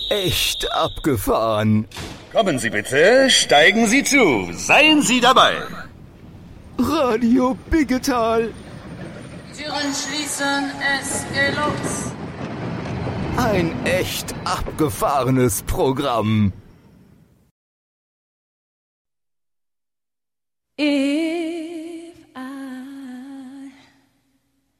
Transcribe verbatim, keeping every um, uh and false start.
echt abgefahren. Kommen Sie bitte, steigen Sie zu, seien Sie dabei. Radio Biggetal. Türen schließen, es geht los. Ein echt abgefahrenes Programm. Ich